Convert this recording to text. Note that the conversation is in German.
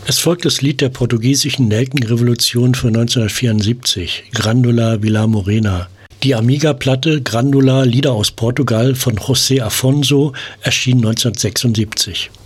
Es folgt das Lied der portugiesischen Nelkenrevolution von 1974, Grândola Vila Morena. Die Amiga-Platte Grândola Lieder aus Portugal von José Afonso erschien 1976.